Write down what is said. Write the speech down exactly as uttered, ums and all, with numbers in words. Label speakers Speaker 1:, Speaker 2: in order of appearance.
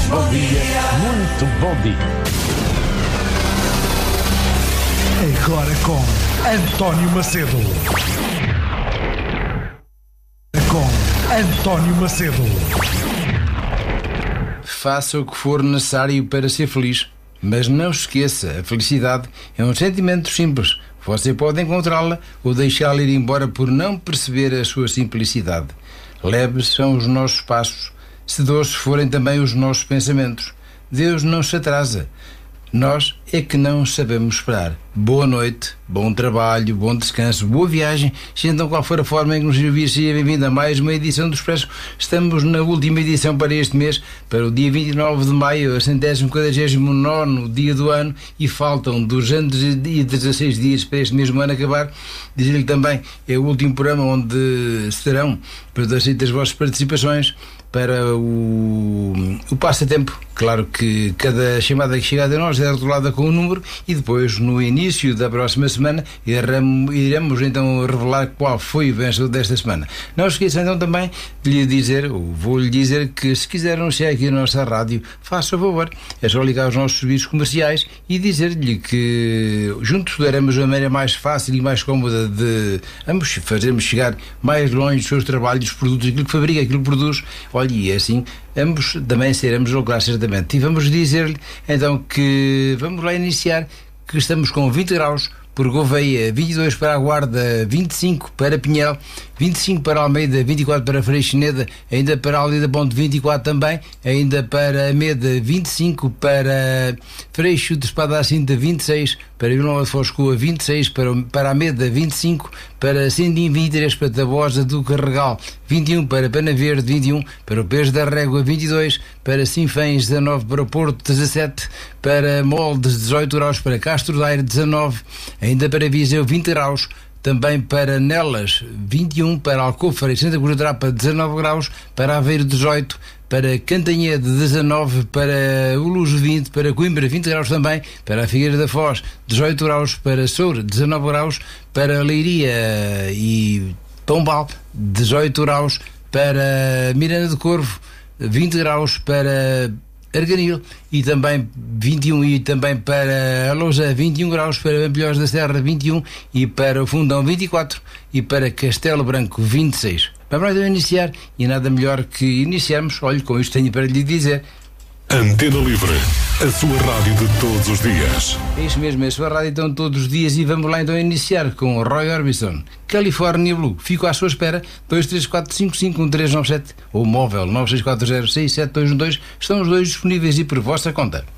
Speaker 1: bom dia, muito bom dia.
Speaker 2: Agora com António Macedo. Com António Macedo.
Speaker 3: Faça o que for necessário para ser feliz, mas não se esqueça, a felicidade é um sentimento simples. Você pode encontrá-la ou deixá-la ir embora por não perceber a sua simplicidade. Leves são os nossos passos, se doces forem também os nossos pensamentos. Deus não se atrasa. Nós é que não sabemos esperar. Boa noite, bom trabalho, bom descanso, boa viagem. Se então qual for a forma em que nos ouvir, seja bem-vindo a mais uma edição do Expresso. Estamos na última edição para este mês, para o dia vinte e nove de maio, a centésimo quadragésimo nono dia do ano, e faltam duzentos e dezasseis dias para este mesmo ano acabar. Dizer-lhe também, é o último programa onde se terão aceitas as vossas participações para o, o passatempo. Claro que cada chamada que chega a nós é rotulada com um número e depois, no início da próxima semana, iremos então revelar qual foi o vencedor desta semana. Não esqueça então também de lhe dizer, ou vou-lhe dizer, que se quiser anunciar aqui a nossa rádio, faça o favor. É só ligar aos nossos serviços comerciais e dizer-lhe que juntos daremos a maneira mais fácil e mais cómoda de ambos fazermos chegar mais longe os seus trabalhos, os produtos, aquilo que fabrica, aquilo que produz. Olha, e assim ambos também seremos lucrados certamente. E vamos dizer-lhe então que vamos lá iniciar, que estamos com vinte graus por Gouveia, vinte e dois para a Guarda, vinte e cinco para Pinhel, vinte e cinco para Almeida, vinte e quatro para Freixeneda, ainda para Almeida Ponte vinte e quatro também, ainda para Ameda vinte e cinco, para Freixo de Espada à Cinta vinte e seis, para Vila Nova de Foscoa vinte e seis, para, para Ameda vinte e cinco, para Sindim vinte e três, para Tabosa do Carregal vinte e um, para Pana Verde vinte e um, para o Pés da Régua vinte e dois, para Sinfãs dezanove, para o Porto dezassete, para Moldes dezoito graus, para Castro Daire dezanove, ainda para Viseu vinte graus, também para Nelas vinte e um, para Alcofra e Santa Cruz da Trapa dezanove graus, para Aveiro dezoito, para Cantanhede dezanove, para Uluz vinte, para Coimbra vinte graus também, para a Figueira da Foz dezoito graus, para Soura dezanove graus, para Leiria e Pombal dezoito graus, para Miranda de Corvo vinte graus, para Arganil e também vinte e um, e também para a Lousa vinte e um graus, para Pampilhós da Serra vinte e um e para o Fundão vinte e quatro e para Castelo Branco vinte e seis. Vamos então iniciar, e nada melhor que iniciarmos, olhe, com isto tenho para lhe dizer.
Speaker 4: Antena Livre, a sua rádio de todos os dias.
Speaker 3: É isso mesmo, é a sua rádio então todos os dias, e vamos lá então iniciar com Roy Orbison, California Blue. Fico à sua espera. Dois três quatro cinco cinco um três nove sete ou móvel nove seis quatro zero seis sete dois um dois, estão os dois disponíveis e por vossa conta.